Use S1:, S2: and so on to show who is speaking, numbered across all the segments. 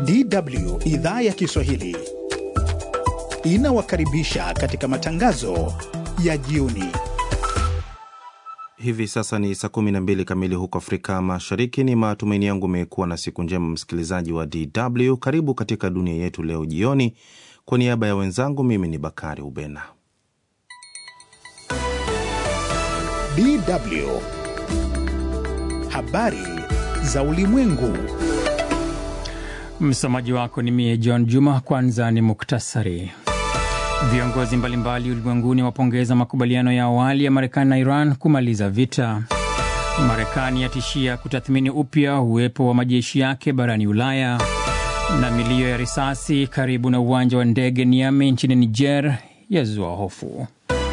S1: DW idhaa ya Kiswahili inawakaribisha katika matangazo ya jioni.
S2: Hivi sasa ni saa 12 kamili huko Afrika Mashariki. Ni matumaini yangu umekuwa na siku njema msikilizaji wa DW. Karibu katika dunia yetu leo jioni. Kwa niaba ya wenzangu, mimi ni Bakari Ubena.
S1: DW habari za ulimwengu.
S3: Msomaji wako ni mie John Juma. Kwanza ni muktasari. Viongozi mbalimbali ulimwenguni wapongeza makubaliano ya awali ya Marekani na Iran kumaliza vita. Marekani yatishia kutathmini upya uwepo wa majeshi yake barani Ulaya. Na milio ya risasi karibu na uwanja wa ndege Niamey nchini Niger yazua hofu.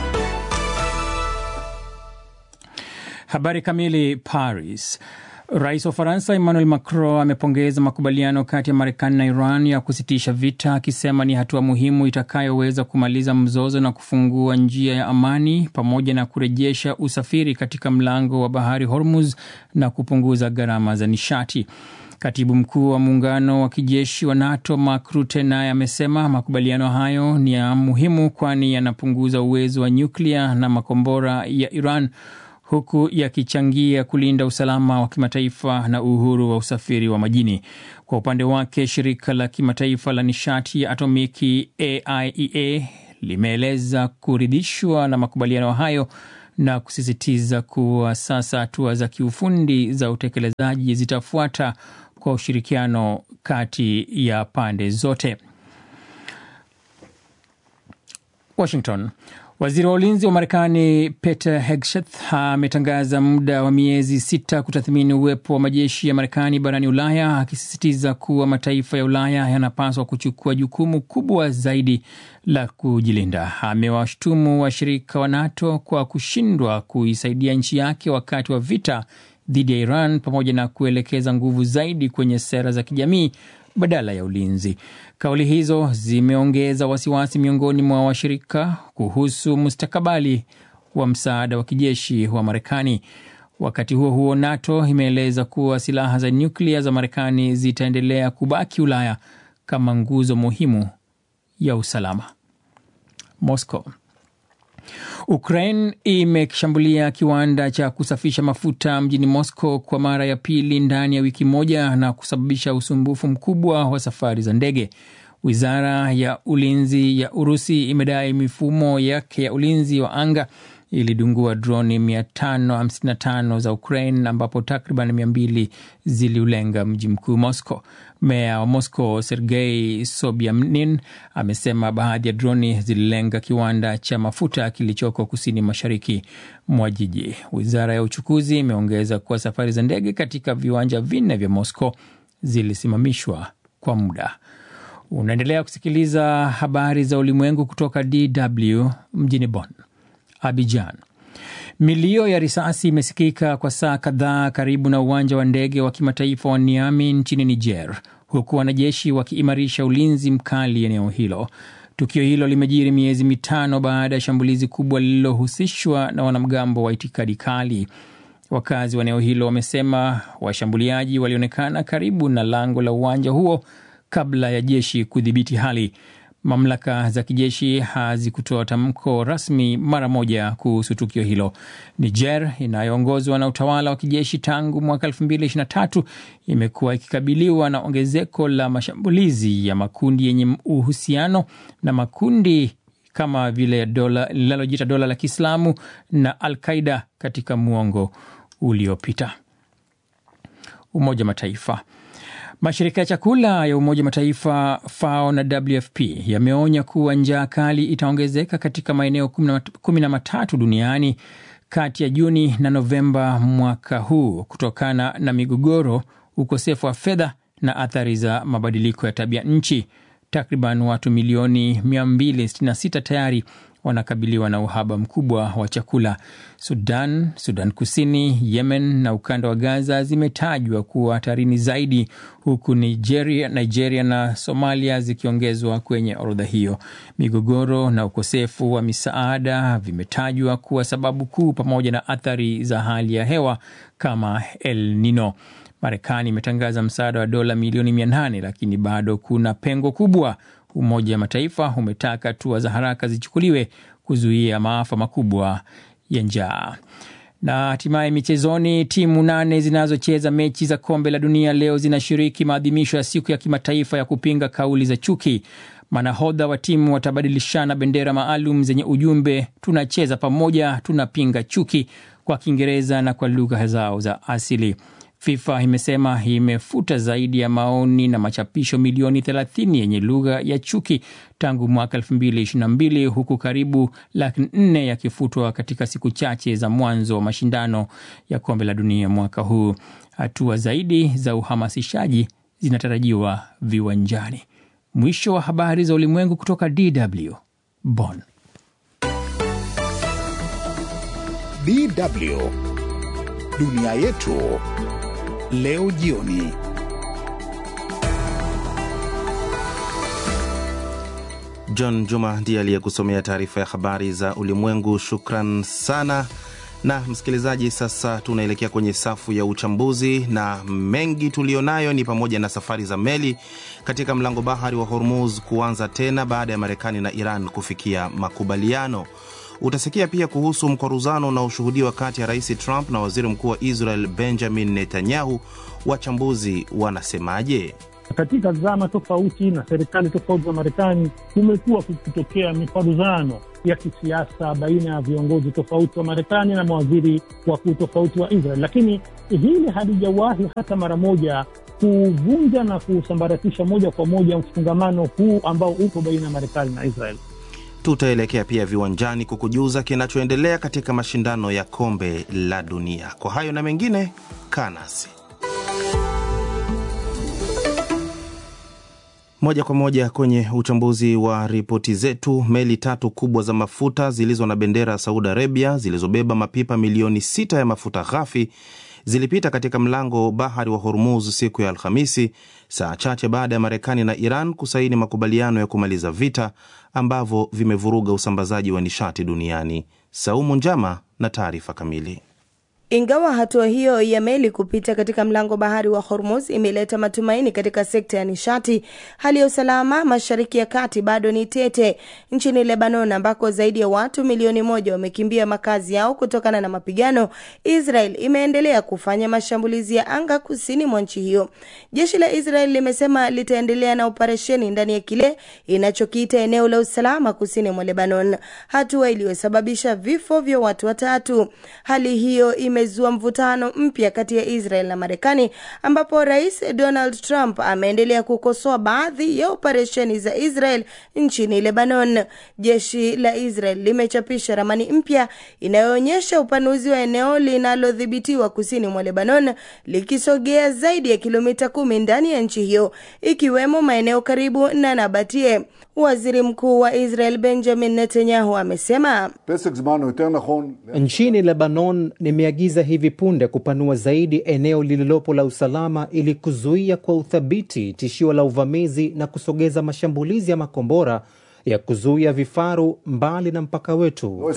S3: Habari kamili. Paris. Rais wa Faransa Emmanuel Macron amepongeza makubaliano kati ya Marekani na Iran ya kusitisha vita, akisema ni hatua muhimu itakayoweza kumaliza mzozo na kufungua njia ya amani pamoja na kurejesha usafiri katika mlango wa bahari Hormuz na kupunguza gharama za nishati. Katibu mkuu wa muungano wa kijeshi wa NATO Mark Rutte naye amesema makubaliano hayo ni ya muhimu kwani yanapunguza uwezo wa nyuklia na makombora ya Iran, huku yakichangia kulinda usalama wa kimataifa na uhuru wa usafiri wa majini. Kwa upande wake, shirika la kimataifa la nishati ya atomiki AIEA limeeleza kuridhishwa na makubaliano hayo na kusisitiza kuwa sasa hatua za kiufundi za utekelezaji zitafuata kwa ushirikiano kati ya pande zote. Washington. Waziri wa ulinzi wa Marekani Peter Hegseth ametangaza muda wa miezi 6 kutathmini uwepo wa majeshi ya Marekani barani Ulaya, akisisitiza kuwa mataifa ya Ulaya yanapaswa kuchukua jukumu kubwa zaidi la kujilinda. Amewashtumu washirika wa NATO kwa kushindwa kuisaidia nchi yake wakati wa vita dhidi ya Iran, pamoja na kuelekeza nguvu zaidi kwenye sera za kijamii badala ya ulinzi. Kauli hizo zimeongeza wasiwasi miongoni mwa washirika kuhusu mustakabali wa msaada wa kijeshi wa Marekani. Wakati huo huo, NATO imeeleza kuwa silaha za nyuklia za Marekani zitaendelea kubaki Ulaya kama nguzo muhimu ya usalama. Moscow. Ukraine imekishambulia kiwanda cha kusafisha mafuta mjini Moscow kwa mara ya pili ndani ya wiki moja na kusababisha usumbufu mkubwa wa safari za ndege. Wizara ya ulinzi ya Urusi imedai mifumo yake ya ulinzi wa anga ilidungua droni 555 za Ukraine, ambapo takriban 200 ziliulenga mji mkuu Moscow. Meya wa Moscow Sergei Sobyanin amesema baadhi ya droni zililenga kiwanda cha mafuta kilichoko kusini mashariki mwa jiji. Wizara ya uchukuzi imeongeza kuwa safari za ndege katika viwanja 4 vya Moscow zilisimamishwa kwa muda. Unaendelea kusikiliza habari za ulimwengu kutoka DW mjini Bonn. Abidjan. Milio ya risasi imesikika kwa saa kadhaa karibu na uwanja wa ndege wa kimataifa wa Niamey nchini Niger, huku wanajeshi wakiimarisha ulinzi mkali eneo hilo. Tukio hilo limejiri miezi 5 baada ya shambulizi kubwa lililohusishwa na wanamgambo wa itikadi kali. Wakazi wa eneo hilo wamesema washambuliaji walionekana karibu na lango la uwanja huo kabla ya jeshi kudhibiti hali. Mamlaka za kijeshi hazikutoa tamko rasmi mara moja kuhusu tukio hilo. Niger, inayoongozwa na utawala wa kijeshi tangu mwaka 2023, imekuwa ikikabiliwa na ongezeko la mashambulizi ya makundi yenye uhusiano na makundi kama vile linalojiita dola la Kiislamu na Al-Qaeda katika muongo uliopita. Umoja Mataifa. Mashirika ya chakula ya Umoja Mataifa FAO na WFP yameonya kuwa njaa kali itaongezeka katika maeneo 13 duniani kati ya Juni na Novemba mwaka huu kutokana na migogoro, ukosefu wa fedha na athari za mabadiliko ya tabia nchi. Takriban watu milioni 266 tayari wanakabiliwa na uhaba mkubwa wa chakula. Sudan Kusini, Yemen na ukanda wa Gaza zimetajwa kuwa hatarini zaidi, huku Nigeria na Somalia zikiongezwa kwenye orodha hiyo. Migogoro na ukosefu wa misaada vimetajwa kuwa sababu kuu, pamoja na athari za hali ya hewa kama El Nino. Marekani imetangaza msaada wa dola milioni 800, lakini bado kuna pengo kubwa. Umoja wa Mataifa umetaka hatua za haraka zichukuliwe kuzuia maafa makubwa ya njaa. Na hatimaye michezoni, timu 8 zinazocheza mechi za kombe la dunia leo zinashiriki maadhimisho ya siku ya kimataifa ya kupinga kauli za chuki. Manahodha wa timu watabadilishana bendera maalum zenye ujumbe tunacheza pamoja, tunapinga chuki, kwa Kiingereza na kwa lugha zao za asili. FIFA imesema imefuta zaidi ya maoni na machapisho milioni 30 yenye lugha ya chuki tangu mwaka 2022, huku karibu 400,000 yakifutwa katika siku chache za mwanzo wa mashindano ya kombe la dunia mwaka huu. Hatua zaidi za uhamasishaji zinatarajiwa viwanjani. Mwisho wa habari za ulimwengu kutoka DW Bonn.
S1: DW Dunia Yetu leo jioni.
S2: John Juma ndiye aliyekusomea taarifa ya habari za ulimwengu. Shukran sana. Na msikilizaji, sasa tunaelekea kwenye safu ya uchambuzi, na mengi tulionayo ni pamoja na safari za meli katika mlango bahari wa Hormuz kuanza tena baada ya Marekani na Iran kufikia makubaliano. Utasikia pia kuhusu mkoruzano unaoshuhudiwa kati ya Rais Trump na Waziri Mkuu wa Israel Benjamin Netanyahu. Wachambuzi wanasemaje?
S4: Katika zama tofauti na serikali tofauti za Marekani kumekuwa kukitokea miparuzano ya kisiasa baina ya viongozi tofauti wa Marekani na mawaziri wakuu tofauti wa Israel, lakini hili halijawahi hata mara moja kuvunja na kusambaratisha moja kwa moja mfungamano huu ambao uko baina ya Marekani na Israel.
S2: Tutaelekea pia viwanjani kukujuza kinachoendelea katika mashindano ya kombe la dunia. Kwa hayo na mengine, kanasi moja kwa moja kwenye uchambuzi wa ripoti zetu. Meli 3 kubwa za mafuta zilizo na bendera ya Saudi Arabia zilizobeba mapipa milioni 6 ya mafuta ghafi zilipita katika mlango bahari wa Hormuz siku ya Alhamisi, saa chache baada ya Marekani na Iran kusaini makubaliano ya kumaliza vita ambavyo vimevuruga usambazaji wa nishati duniani. Saumu Njama na taarifa kamili.
S5: Ingawa hatua hiyo ya meli kupita katika mlango bahari wa Hormuz imeleta matumaini katika sekta ya nishati, hali ya usalama Mashariki ya Kati bado ni tete. Nchini Lebanon, ambako zaidi ya watu milioni 1 wamekimbia makazi yao kutokana na mapigano, Israel imeendelea kufanya mashambulizi ya anga kusini mwa nchi hiyo. Jeshi la Israel limesema litaendelea na operesheni ndani ya kile inachokiita eneo la usalama kusini mwa Lebanon, hatua iliyosababisha vifo vya watu 3. Hali hiyo imezua mvutano mpya kati ya Israel na Marekani, ambapo Rais Donald Trump ameendelea kukosoa baadhi ya operesheni za Israel nchini Lebanon. Jeshi la Israel limechapisha ramani mpya inayoonyesha upanuzi wa eneo linalodhibitiwa kusini mwa Lebanon likisogea zaidi ya kilomita 10 ndani ya nchi hiyo, ikiwemo maeneo karibu na Nabatie. Waziri Mkuu wa Israel Benjamin Netanyahu amesema,
S6: nchini Lebanon nimeagiza hivi punde kupanua zaidi eneo lililopo la usalama ili kuzuia kwa uthabiti tishio la uvamizi na kusogeza mashambulizi ya makombora ya kuzuia vifaru mbali na mpaka wetu.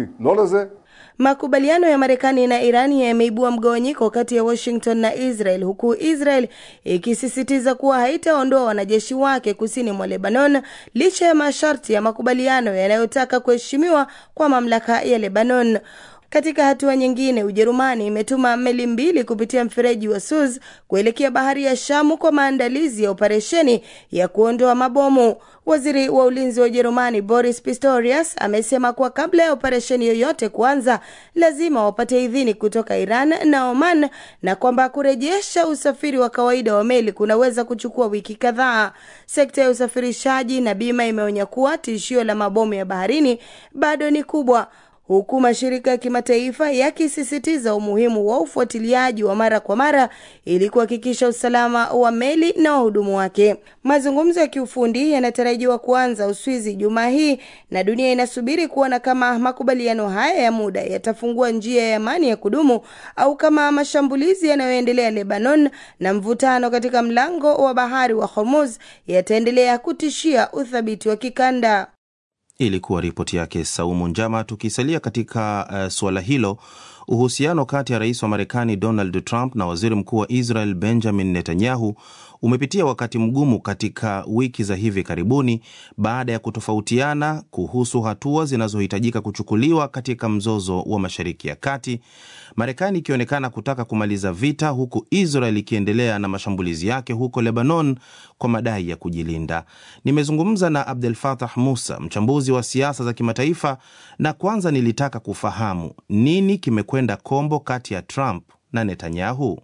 S5: Makubaliano ya Marekani na Irani yameibua mgawanyiko kati ya Washington na Israel, huku Israel ikisisitiza kuwa haitaondoa wanajeshi wake kusini mwa Lebanon licha ya masharti ya makubaliano yanayotaka kuheshimiwa kwa mamlaka ya Lebanon. Katika hatua nyingine, Ujerumani imetuma meli 2 kupitia mfereji wa Suez kuelekea bahari ya Shamu kwa maandalizi ya operesheni ya kuondoa mabomu. Waziri wa ulinzi wa Ujerumani Boris Pistorius amesema kuwa kabla ya operesheni yoyote kuanza, lazima wapate idhini kutoka Iran na Oman, na kwamba kurejesha usafiri wa kawaida wa meli kunaweza kuchukua wiki kadhaa. Sekta ya usafirishaji na bima imeonya kuwa tishio la mabomu ya baharini bado ni kubwa, huku mashirika ya kimataifa yakisisitiza umuhimu wa ufuatiliaji wa mara kwa mara ili kuhakikisha usalama wa meli na wahudumu wake. Mazungumzo ya kiufundi yanatarajiwa kuanza Uswizi Jumaa hii, na dunia inasubiri kuona kama makubaliano haya ya muda yatafungua njia ya amani ya kudumu au kama mashambulizi yanayoendelea Lebanon na mvutano katika mlango wa bahari wa Hormuz yataendelea kutishia uthabiti wa kikanda.
S2: Ilikuwa ripoti yake Saumu Njama. Tukisalia katika suala hilo, Uhusiano kati ya rais wa Marekani Donald Trump na waziri mkuu wa Israel Benjamin Netanyahu umepitia wakati mgumu katika wiki za hivi karibuni baada ya kutofautiana kuhusu hatua zinazohitajika kuchukuliwa katika mzozo wa Mashariki ya Kati, Marekani ikionekana kutaka kumaliza vita huku Israel ikiendelea na mashambulizi yake huko Lebanon kwa madai ya kujilinda. Nimezungumza na Abdel Fattah Musa, mchambuzi wa siasa za kimataifa, na kwanza nilitaka kufahamu nini kimekwenda kombo kati ya Trump na Netanyahu.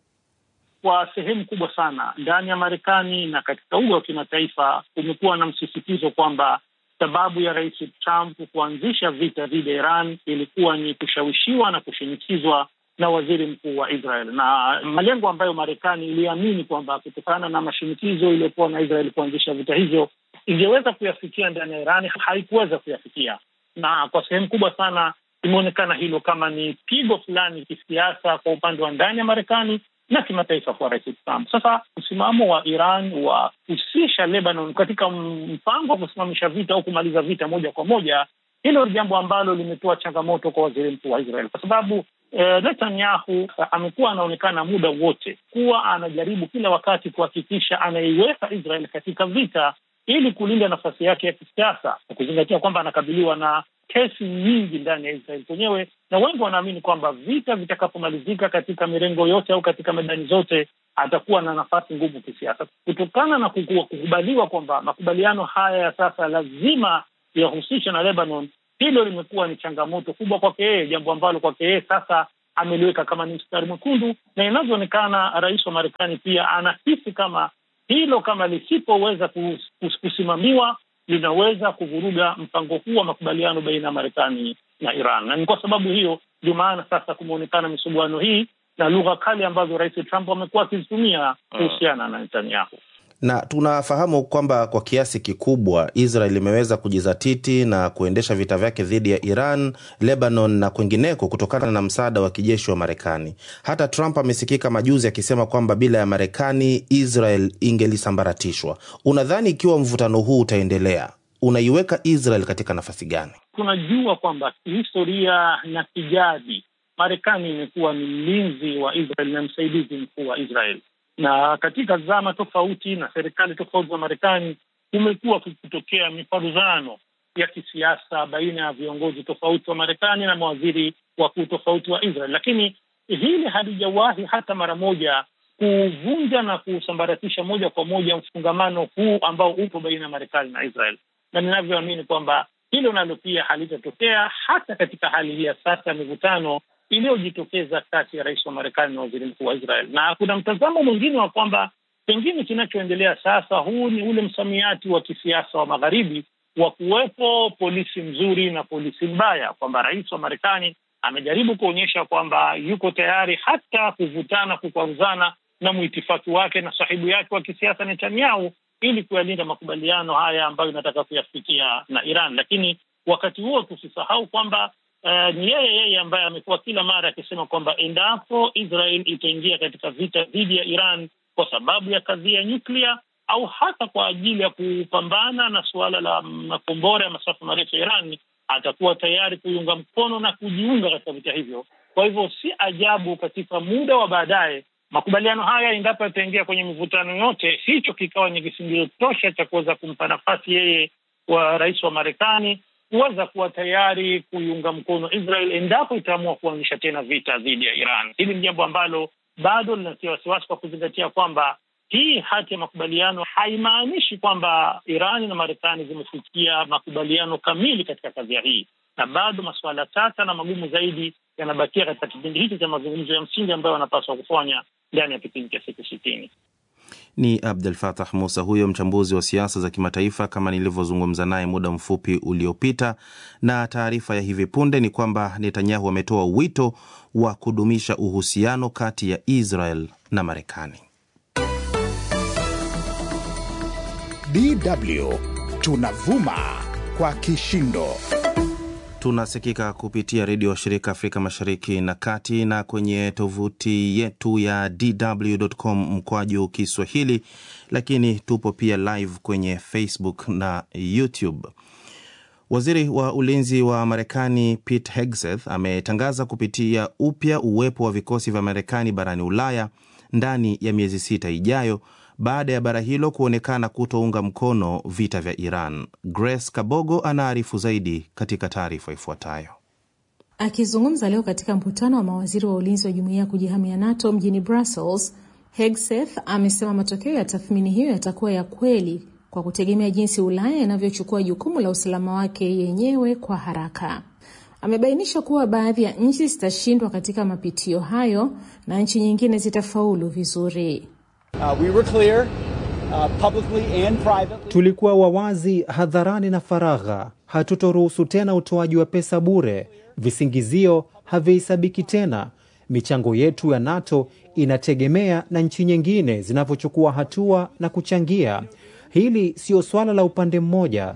S4: Kwa sehemu kubwa sana ndani ya Marekani na katika uga wa kimataifa kumekuwa na msisitizo kwamba sababu ya Rais Trump kuanzisha vita dhidi ya Iran ilikuwa ni kushawishiwa na kushinikizwa na waziri mkuu wa Israel, na malengo ambayo Marekani iliamini kwamba kutokana na mashinikizo iliyokuwa na Israel kuanzisha vita hivyo ingeweza kuyafikia ndani ya Iran, haikuweza kuyafikia. Na kwa sehemu kubwa sana imeonekana hilo kama ni pigo fulani kisiasa kwa upande wa ndani ya Marekani na kimataifa kwa Rais Trump. Sasa msimamo wa Iran wa kuhusisha Lebanon katika mpango wa kusimamisha vita au kumaliza vita moja kwa moja, hilo ni jambo ambalo limetoa changamoto kwa waziri mkuu wa Israel, kwa sababu Netanyahu amekuwa anaonekana muda wote kuwa anajaribu kila wakati kuhakikisha anaiweka Israel katika vita ili kulinda nafasi yake ya kisiasa, kuzingatia kwamba anakabiliwa na kesi nyingi ndani ya Israel kwenyewe, na wengi wanaamini kwamba vita vitakapomalizika katika mirengo yote au katika medani zote atakuwa na nafasi ngumu kisiasa. Kutokana na kukubaliwa kwamba makubaliano haya ya sasa lazima yahusisha na Lebanon, hilo limekuwa ni changamoto kubwa kwake yeye, jambo ambalo kwake yeye sasa ameliweka kama ni mstari mwekundu, na inavyoonekana rais wa Marekani pia anahisi kama hilo kama lisipoweza kusimamiwa linaweza kuvuruga mpango huu wa makubaliano baina ya Marekani na Iran. Na ni kwa sababu hiyo ndio maana sasa kumeonekana misuguano hii na lugha kali ambazo Rais Trump amekuwa akizitumia kuhusiana na Netanyahu.
S2: Na tunafahamu kwamba kwa kiasi kikubwa Israel imeweza kujizatiti na kuendesha vita vyake dhidi ya Iran, Lebanon na kwingineko kutokana na msaada wa kijeshi wa Marekani. Hata Trump amesikika majuzi akisema kwamba bila ya Marekani Israel ingelisambaratishwa. Unadhani ikiwa mvutano huu utaendelea, unaiweka Israel katika nafasi gani?
S4: Tunajua kwamba kihistoria na kijadi Marekani imekuwa ni mlinzi wa Israel na msaidizi mkuu wa Israel. Na katika zama tofauti na serikali tofauti za Marekani kumekuwa kukitokea miparuzano ya kisiasa baina ya viongozi tofauti wa Marekani na mawaziri wakuu tofauti wa Israel, lakini hili halijawahi hata mara moja kuvunja na kusambaratisha moja kwa moja mfungamano huu ambao upo baina ya Marekani na Israel. Na ninavyoamini kwamba hilo nalo pia halitatokea hata katika hali hii ya sasa ya mivutano iliyojitokeza kati ya rais wa Marekani na waziri mkuu wa Israel. Na kuna mtazamo mwingine wa kwamba pengine kinachoendelea sasa, huu ni ule msamiati wa kisiasa wa magharibi wa kuwepo polisi mzuri na polisi mbaya, kwamba rais wa Marekani amejaribu kuonyesha kwamba yuko tayari hata kuvutana, kukwaruzana na muitifaki wake na sahibu yake wa kisiasa Netanyahu ili kuyalinda makubaliano haya ambayo inataka kuyafikia na Iran. Lakini wakati huo tusisahau kwamba ni yeye ambaye amekuwa kila mara akisema kwamba endapo Israel itaingia katika vita dhidi ya Iran kwa sababu ya kadhia ya nyuklia au hata kwa ajili ya kupambana na suala la makombora ya masafa marefu ya Iran, atakuwa tayari kuiunga mkono na kujiunga katika vita hivyo. Kwa hivyo si ajabu katika muda wa baadaye makubaliano haya, endapo yataingia kwenye mivutano yote, hicho kikawa ni kisingizio tosha cha kuweza kumpa nafasi yeye wa rais wa Marekani kuweza kuwa tayari kuiunga mkono Israel endapo itaamua kuanzisha tena vita dhidi ya Iran. Hili ni jambo ambalo bado linatia wasiwasi, kwa kuzingatia kwamba hii hati ya makubaliano haimaanishi kwamba Iran na Marekani zimefikia makubaliano kamili katika kadhia hii, na bado masuala tata na magumu zaidi yanabakia katika kipindi hiki cha mazungumzo ya msingi ambayo wanapaswa kufanya ndani ya kipindi cha siku 60.
S2: Ni Abdel Fattah Musa, huyo mchambuzi wa siasa za kimataifa, kama nilivyozungumza naye muda mfupi uliopita. Na taarifa ya hivi punde ni kwamba Netanyahu ametoa wito wa kudumisha uhusiano kati ya Israel na Marekani.
S1: DW tunavuma kwa kishindo.
S2: Tunasikika kupitia redio wa shirika Afrika Mashariki na Kati na kwenye tovuti yetu ya dw.com/Kiswahili, lakini tupo pia live kwenye Facebook na YouTube. Waziri wa ulinzi wa Marekani Pete Hegseth ametangaza kupitia upya uwepo wa vikosi vya Marekani barani Ulaya ndani ya miezi 6 ijayo baada ya bara hilo kuonekana kutounga mkono vita vya Iran. Grace Kabogo anaarifu zaidi katika taarifa ifuatayo.
S7: Akizungumza leo katika mkutano wa mawaziri wa ulinzi wa jumuiya ya kujihamia NATO mjini Brussels, Hegseth amesema matokeo ya tathmini hiyo yatakuwa ya kweli kwa kutegemea jinsi Ulaya inavyochukua jukumu la usalama wake yenyewe kwa haraka. Amebainisha kuwa baadhi ya nchi zitashindwa katika mapitio hayo na nchi nyingine zitafaulu vizuri.
S8: We were clear, publicly and privately.
S6: Tulikuwa wawazi hadharani na faragha. Hatutoruhusu tena utoaji wa pesa bure. Visingizio havihesabiki tena. Michango yetu ya NATO inategemea na nchi nyingine zinavyochukua hatua na kuchangia. Hili sio swala la upande mmoja.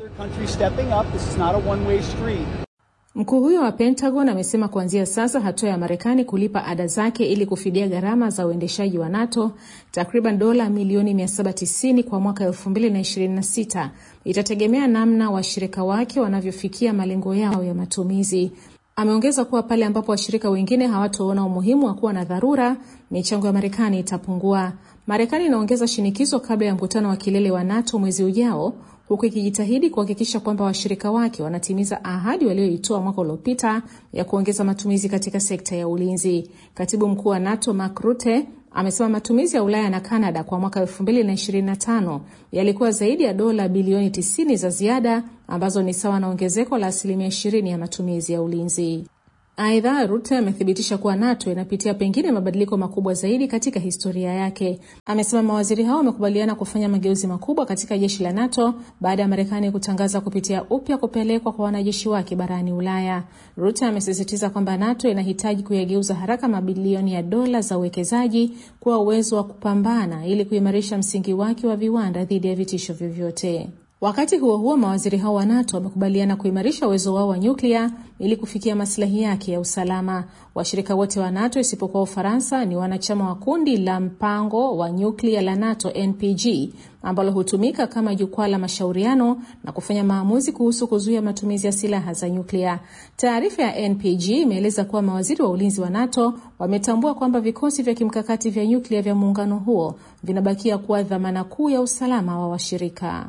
S7: Mkuu huyo wa Pentagon amesema kuanzia sasa hatua ya Marekani kulipa ada zake ili kufidia gharama za uendeshaji wa NATO takriban dola milioni 790 kwa mwaka 2026 itategemea namna washirika wake wanavyofikia malengo yao ya matumizi. Ameongeza kuwa pale ambapo washirika wengine hawataona umuhimu wa kuwa na dharura, michango ya Marekani itapungua. Marekani inaongeza shinikizo kabla ya mkutano wa kilele wa NATO mwezi ujao, huku ikijitahidi kuhakikisha kwamba washirika wake wanatimiza ahadi walioitoa mwaka uliopita ya kuongeza matumizi katika sekta ya ulinzi. Katibu mkuu wa NATO Mark Rutte amesema matumizi ya Ulaya na Canada kwa mwaka 2025 yalikuwa zaidi ya dola bilioni 90 za ziada, ambazo ni sawa na ongezeko la 20% ya matumizi ya ulinzi. Aidha, Rutte amethibitisha kuwa NATO inapitia pengine mabadiliko makubwa zaidi katika historia yake. Amesema mawaziri hao wamekubaliana kufanya mageuzi makubwa katika jeshi la NATO baada ya Marekani kutangaza kupitia upya kupelekwa kwa wanajeshi wake barani Ulaya. Rutte amesisitiza kwamba NATO inahitaji kuyageuza haraka mabilioni ya dola za uwekezaji kwa uwezo wa kupambana ili kuimarisha msingi wake wa viwanda dhidi ya vitisho vyovyote. Wakati huo huo, mawaziri hao wa NATO wamekubaliana kuimarisha uwezo wao wa nyuklia ili kufikia maslahi yake ya usalama. Washirika wote wa NATO isipokuwa Ufaransa ni wanachama wa kundi la mpango wa nyuklia la NATO NPG, ambalo hutumika kama jukwaa la mashauriano na kufanya maamuzi kuhusu kuzuia matumizi ya silaha za nyuklia. Taarifa ya NPG imeeleza kuwa mawaziri wa ulinzi wa NATO wametambua kwamba vikosi vya kimkakati vya nyuklia vya muungano huo vinabakia kuwa dhamana kuu ya usalama wa washirika.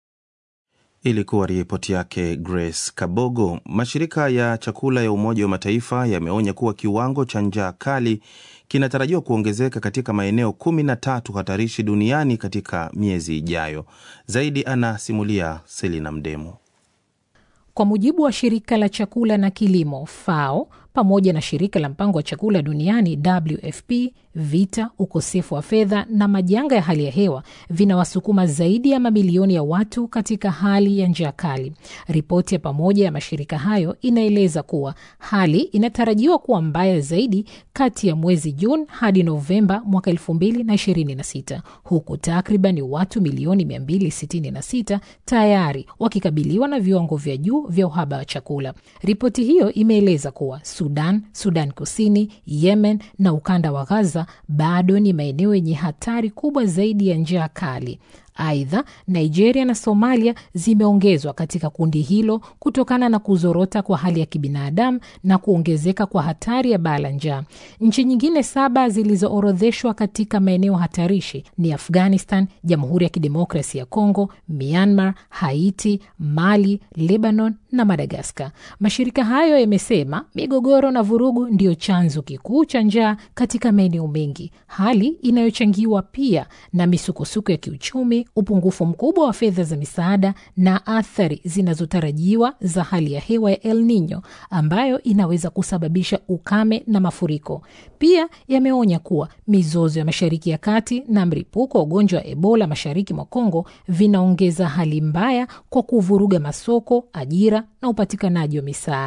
S2: Ilikuwa ripoti yake Grace Kabogo. Mashirika ya chakula ya Umoja wa Mataifa yameonya kuwa kiwango cha njaa kali kinatarajiwa kuongezeka katika maeneo 13 hatarishi duniani katika miezi ijayo. Zaidi anasimulia Selina Mdemo.
S9: Kwa mujibu wa shirika la chakula na kilimo FAO pamoja na shirika la mpango wa chakula duniani WFP, vita, ukosefu wa fedha na majanga ya hali ya hewa vinawasukuma zaidi ya mabilioni ya watu katika hali ya njaa kali. Ripoti ya pamoja ya mashirika hayo inaeleza kuwa hali inatarajiwa kuwa mbaya zaidi kati ya mwezi Juni hadi Novemba mwaka 2026, huku takriban watu milioni 266 tayari wakikabiliwa na viwango vya juu vya uhaba wa chakula. Ripoti hiyo imeeleza kuwa Sudan Kusini, Yemen na ukanda wa Gaza bado ni maeneo yenye hatari kubwa zaidi ya njaa kali. Aidha, Nigeria na Somalia zimeongezwa katika kundi hilo kutokana na kuzorota kwa hali ya kibinadamu na kuongezeka kwa hatari ya baa la njaa. Nchi nyingine 7 zilizoorodheshwa katika maeneo hatarishi ni Afghanistan, Jamhuri ya Kidemokrasia ya Kongo, Myanmar, Haiti, Mali, Lebanon na Madagascar. Mashirika hayo yamesema migogoro na vurugu ndio chanzo kikuu cha njaa katika maeneo mengi, hali inayochangiwa pia na misukosuko ya kiuchumi, upungufu mkubwa wa fedha za misaada na athari zinazotarajiwa za hali ya hewa ya El Nino ambayo inaweza kusababisha ukame na mafuriko. Pia yameonya kuwa mizozo ya Mashariki ya Kati na mlipuko wa ugonjwa wa Ebola mashariki mwa Kongo vinaongeza hali mbaya kwa kuvuruga masoko, ajira na upatikanaji wa misaada.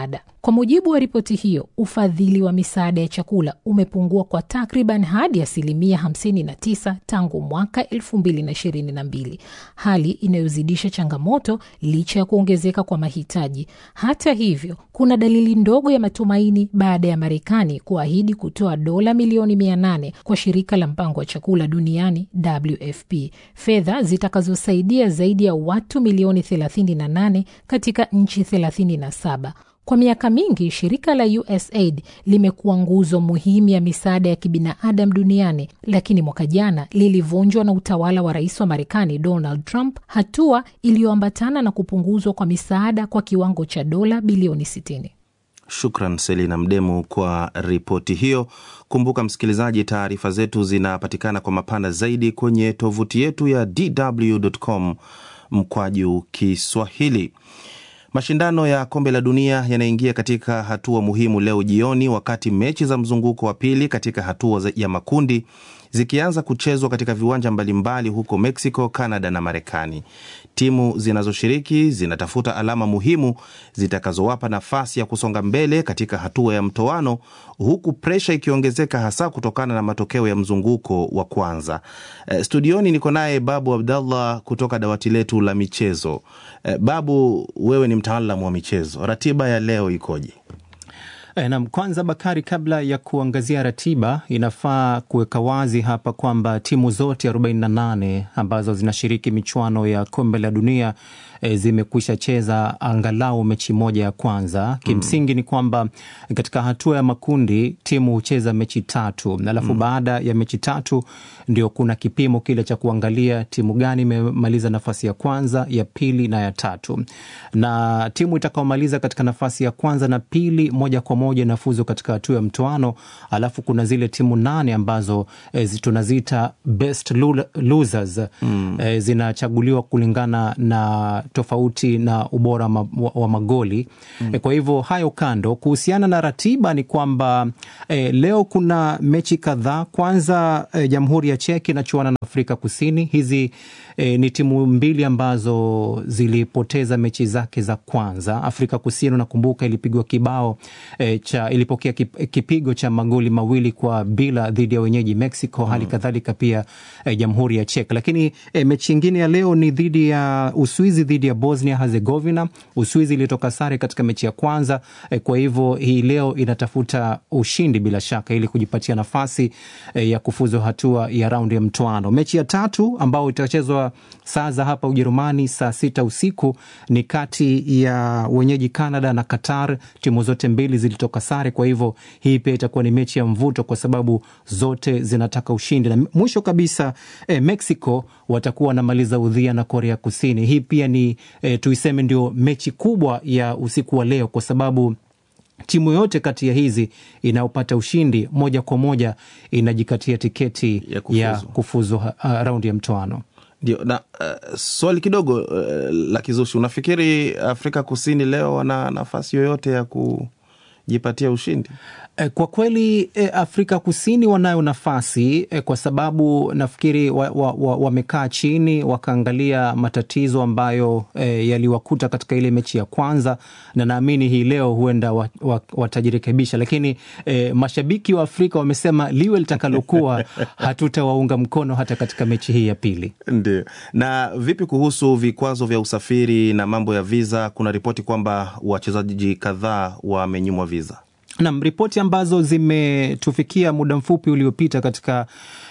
S9: Kwa mujibu wa ripoti hiyo, ufadhili wa misaada ya chakula umepungua kwa takriban hadi 59% tangu mwaka 2022, hali inayozidisha changamoto licha ya kuongezeka kwa mahitaji. Hata hivyo, kuna dalili ndogo ya matumaini baada ya Marekani kuahidi kutoa dola milioni 800 kwa shirika la mpango wa chakula duniani WFP, fedha zitakazosaidia zaidi ya watu milioni 38 katika nchi 37. Kwa miaka mingi, shirika la USAID limekuwa nguzo muhimu ya misaada ya kibinadamu duniani, lakini mwaka jana lilivunjwa na utawala wa rais wa Marekani Donald Trump, hatua iliyoambatana na kupunguzwa kwa misaada kwa kiwango cha dola bilioni 60.
S2: Shukran Selina Mdemu kwa ripoti hiyo. Kumbuka msikilizaji, taarifa zetu zinapatikana kwa mapana zaidi kwenye tovuti yetu ya dw.com/Kiswahili. Mashindano ya kombe la dunia yanaingia katika hatua muhimu leo jioni, wakati mechi za mzunguko wa pili katika hatua ya makundi zikianza kuchezwa katika viwanja mbalimbali huko Mexico, Canada na Marekani. Timu zinazoshiriki zinatafuta alama muhimu zitakazowapa nafasi ya kusonga mbele katika hatua ya mtoano, huku presha ikiongezeka hasa kutokana na matokeo ya mzunguko wa kwanza. Studioni niko naye Babu Abdallah kutoka dawati letu la michezo. Babu, wewe ni mtaalamu wa michezo. Ratiba ya leo ikoje?
S6: Na kwanza Bakari, kabla ya kuangazia ratiba, inafaa kuweka wazi hapa kwamba timu zote 48 ambazo zinashiriki michuano ya kombe la dunia zimekwisha cheza angalau mechi moja ya kwanza. Kimsingi ni kwamba katika hatua ya makundi timu hucheza mechi 3, alafu baada ya mechi 3 ndio kuna kipimo kile cha kuangalia timu gani imemaliza nafasi ya kwanza, ya pili na ya tatu. Na timu itakaomaliza katika nafasi ya kwanza na pili moja kwa moja inafuzu katika hatua ya mtoano. Alafu kuna zile timu 8 ambazo tunaziita best losers, zinachaguliwa kulingana na tofauti na ubora wa magoli. Kwa hivyo hayo kando, kuhusiana na ratiba ni kwamba leo kuna mechi kadhaa. Kwanza Jamhuri ya Czech inachuana na Afrika Kusini. Hizi ni timu mbili ambazo zilipoteza mechi zake za kwanza. Afrika Kusini unakumbuka ilipigwa ilipokea kipigo cha magoli 2-0 dhidi ya wenyeji Mexico. Hali kadhalika pia Jamhuri ya Czech. Lakini mechi nyingine ya leo ni dhidi ya Uswizi dhidi ya Bosnia Herzegovina. Uswizi ilitoka sare katika mechi ya kwanza, kwa hivyo hii leo inatafuta ushindi bila shaka ili kujipatia nafasi ya kufuzu hatua ya raundi ya mtoano. Mechi ya tatu ambao itachezwa saa za hapa Ujerumani saa 6 usiku ni kati ya wenyeji Canada na Qatar. Timu zote mbili zilitoka sare, kwa hivyo hii pia itakuwa ni mechi ya mvuto kwa sababu zote zinataka ushindi. Na mwisho kabisa Mexico watakuwa na maliza udhia na Korea Kusini. Hii pia ni tuiseme ndio mechi kubwa ya usiku wa leo, kwa sababu timu yote kati ya hizi inaopata ushindi moja kwa moja inajikatia tiketi ya kufuzu raundi ya mtoano.
S2: Ndio, na swali kidogo la kizushi, unafikiri Afrika Kusini leo wana nafasi yoyote ya kujipatia ushindi?
S6: Kwa kweli Afrika Kusini wanayo nafasi kwa sababu nafikiri wamekaa chini wakaangalia matatizo ambayo yaliwakuta katika ile mechi ya kwanza, na naamini hii leo huenda watajirekebisha. Lakini mashabiki wa Afrika wamesema liwe litakalokuwa hatutawaunga mkono hata katika mechi hii ya pili.
S2: Ndio. Na vipi kuhusu vikwazo vya usafiri na mambo ya visa? Kuna ripoti kwamba wachezaji kadhaa wamenyimwa visa.
S6: Na ripoti ambazo zimetufikia muda mfupi uliopita katika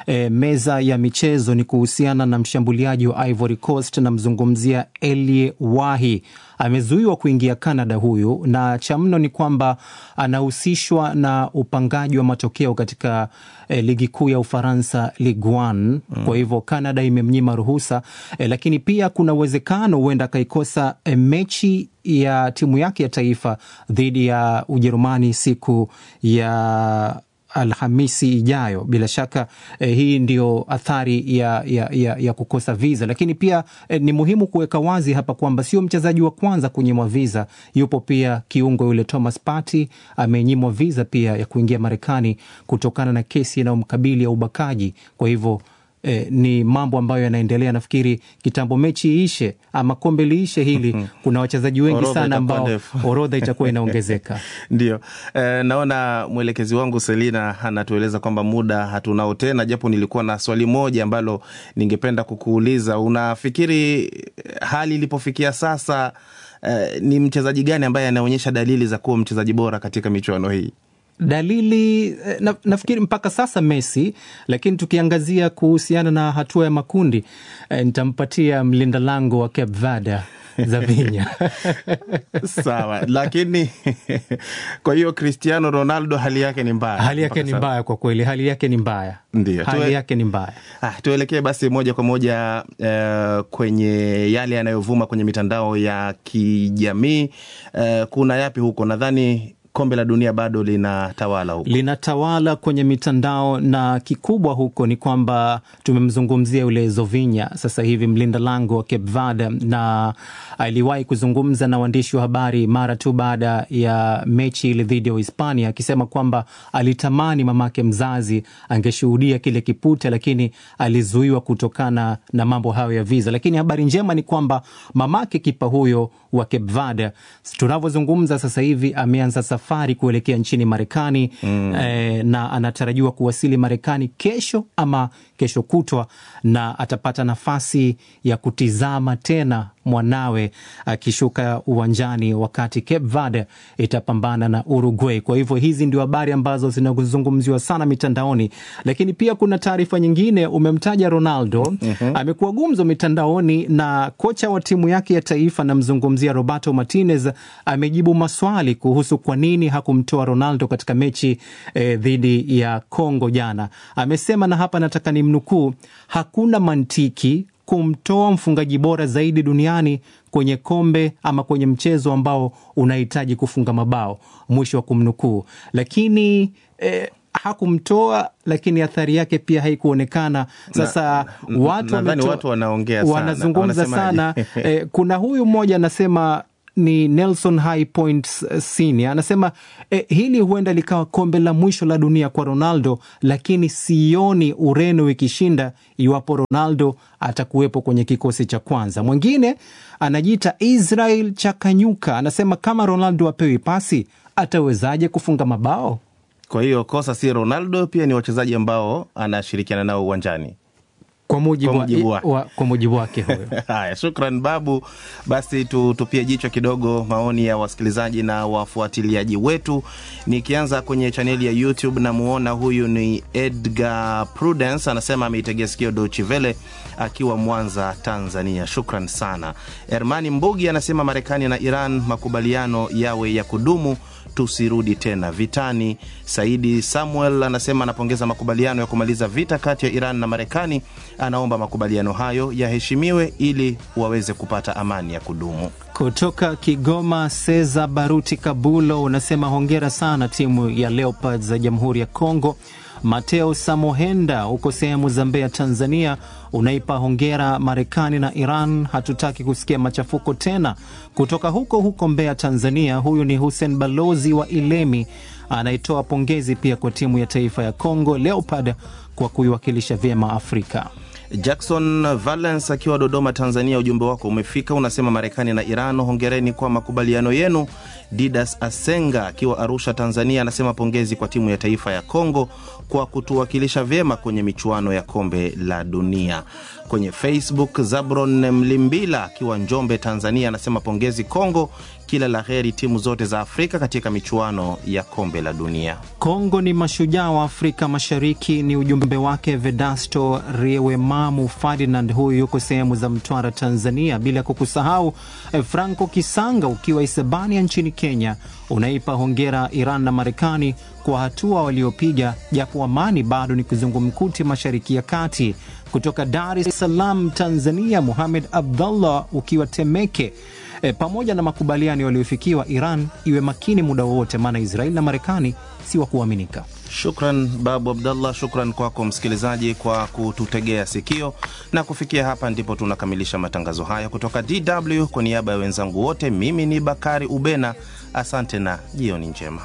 S6: meza ya michezo ni kuhusiana na mshambuliaji wa Ivory Coast, na mzungumzia Elie Wahi. Amezuiwa kuingia Canada huyu, na cha mno ni kwamba anahusishwa na upangaji wa matokeo katika ligi kuu ya Ufaransa, Ligue 1. Kwa hivyo Canada imemnyima ruhusa, lakini pia kuna uwezekano huenda akaikosa mechi ya timu yake ya taifa dhidi ya Ujerumani siku ya Alhamisi ijayo. Bila shaka hii ndio athari ya kukosa visa. Lakini pia ni muhimu kuweka wazi hapa kwamba sio mchezaji wa kwanza kunyimwa visa. Yupo pia kiungo yule Thomas Partey amenyimwa visa pia ya kuingia Marekani kutokana na kesi inayomkabili ya ubakaji. Kwa hivyo ni mambo ambayo yanaendelea. Nafikiri kitambo mechi iishe ama kombe liishe hili, kuna wachezaji wengi sana ambao orodha itakuwa inaongezeka.
S2: Ndio. Naona mwelekezi wangu Selina anatueleza kwamba muda hatunao tena, japo nilikuwa na swali moja ambalo ningependa kukuuliza. Unafikiri hali ilipofikia sasa, ni mchezaji gani ambaye anaonyesha dalili za kuwa mchezaji bora katika michuano hii?
S6: Dalili nafikiri mpaka sasa Messi, lakini tukiangazia kuhusiana na hatua ya makundi, nitampatia mlinda lango wa Cape Verde Zavinya.
S2: Sawa, lakini kwa hiyo Cristiano Ronaldo hali yake ni mbaya.
S6: Hali yake ni mbaya kwa kweli, hali yake ni mbaya.
S2: Ndio.
S6: Hali yake ni mbaya.
S2: Tuelekee basi moja kwa moja kwenye yale yanayovuma kwenye mitandao ya kijamii. Kuna yapi huko? Nadhani kombe la dunia bado linatawala huko.
S6: Linatawala kwenye mitandao, na kikubwa huko ni kwamba tumemzungumzia yule Zovinya sasa hivi, mlinda lango wa Cape Verde, na aliwahi kuzungumza na waandishi wa habari mara tu baada ya mechi ile dhidi ya Hispania, akisema kwamba alitamani mamake mzazi angeshuhudia kile kipute, lakini alizuiwa kutokana na mambo hayo ya visa. Lakini habari njema ni kwamba mamake kipa huyo wa Cape Verde, tunavyozungumza sasa hivi, ameanza safari kuelekea nchini Marekani, na anatarajiwa kuwasili Marekani kesho ama kesho kutwa, na atapata nafasi ya kutizama tena mwanawe akishuka uwanjani wakati Cape Verde itapambana na Uruguay. Kwa hivyo hizi ndio habari ambazo zinazungumziwa sana mitandaoni. Lakini pia kuna taarifa nyingine, umemtaja Ronaldo. Amekuwa gumzo mitandaoni, na kocha wa timu yake ya taifa, namzungumzia Roberto Martinez, amejibu maswali kuhusu kwa nini hakumtoa Ronaldo katika mechi dhidi ya Kongo jana. Amesema, na hapa nataka nimnukuu, hakuna mantiki kumtoa mfungaji bora zaidi duniani kwenye kombe ama kwenye mchezo ambao unahitaji kufunga mabao, mwisho wa kumnukuu. Lakini hakumtoa, lakini athari yake pia haikuonekana. Sasa watu
S2: wanaongea sana,
S6: wanazungumza sana. Kuna huyu mmoja anasema, ni Nelson High Point Senior, anasema hili huenda likawa kombe la mwisho la dunia kwa Ronaldo, lakini sioni Ureno ikishinda iwapo Ronaldo atakuwepo kwenye kikosi cha kwanza. Mwingine anajiita Israel Chakanyuka, anasema kama Ronaldo apewi pasi atawezaje kufunga mabao?
S2: Kwa hiyo kosa si Ronaldo, pia ni wachezaji ambao anashirikiana nao uwanjani.
S6: Kwa mujibu wake huyo.
S2: Haya, shukran Babu. Basi tutupie jicho kidogo maoni ya wasikilizaji na wafuatiliaji wetu. Nikianza kwenye chaneli ya YouTube, na muona huyu ni Edgar Prudence, anasema ameitegea sikio Deutsche Welle akiwa Mwanza, Tanzania. Shukran sana. Hermani Mbugi anasema Marekani na Iran makubaliano yawe ya kudumu, tusirudi tena vitani. Saidi Samuel anasema anapongeza makubaliano ya kumaliza vita kati ya Iran na Marekani, anaomba makubaliano hayo yaheshimiwe ili waweze kupata amani ya kudumu.
S6: Kutoka Kigoma, Seza Baruti Kabulo unasema hongera sana timu ya Leopards za Jamhuri ya Kongo. Mateo Samohenda uko sehemu za Mbeya, Tanzania, unaipa hongera Marekani na Iran, hatutaki kusikia machafuko tena. Kutoka huko Mbeya, Tanzania, huyu ni Hussein Balozi wa Ilemi, anaitoa pongezi pia kwa timu ya taifa ya Kongo Leopard kwa kuiwakilisha vyema Afrika.
S2: Jackson Valence akiwa Dodoma, Tanzania, ujumbe wako umefika, unasema Marekani na Iran hongereni kwa makubaliano yenu. Didas Asenga akiwa Arusha, Tanzania, anasema pongezi kwa timu ya taifa ya Kongo kwa kutuwakilisha vyema kwenye michuano ya kombe la dunia. Kwenye Facebook, Zabron Mlimbila akiwa Njombe, Tanzania, anasema pongezi Kongo, kila la heri timu zote za Afrika katika michuano ya kombe la dunia.
S6: Kongo ni mashujaa wa Afrika Mashariki, ni ujumbe wake Vedasto Riewemamu Ferdinand, huyu yuko sehemu za Mtwara, Tanzania. Bila kukusahau Franco Kisanga ukiwa Isebania nchini Kenya, unaipa hongera Iran na Marekani kwa hatua waliopiga, japo amani bado ni kizungumkuti Mashariki ya Kati. Kutoka Dar es Salaam, Tanzania, Muhammad Abdullah ukiwa Temeke, pamoja na makubaliano yaliyofikiwa, Iran iwe makini muda wote, maana Israeli na Marekani si wa kuaminika.
S2: Shukran Babu Abdullah, shukran kwako msikilizaji kwa kututegea sikio, na kufikia hapa ndipo tunakamilisha matangazo haya kutoka DW. Kwa niaba ya wenzangu wote, mimi ni Bakari Ubena, asante na jioni njema.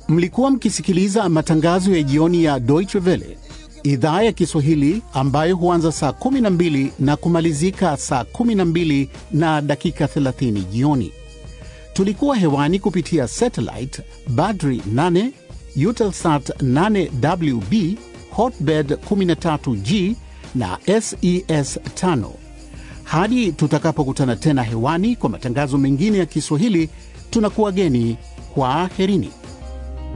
S10: Mlikuwa mkisikiliza matangazo ya jioni ya Deutsche Welle, idhaa ya Kiswahili ambayo huanza saa 12 na kumalizika saa 12 na dakika 30 jioni. Tulikuwa hewani kupitia satellite Badri 8, Eutelsat 8WB, Hotbird 13G na SES 5. Hadi tutakapokutana tena hewani kwa matangazo mengine ya Kiswahili, tunakuwageni kwa aherini.